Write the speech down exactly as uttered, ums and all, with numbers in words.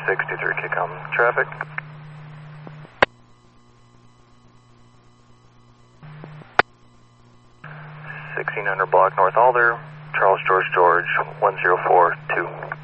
six two three, Kicom traffic. sixteen hundred block North Alder, Charles George George, one zero four two.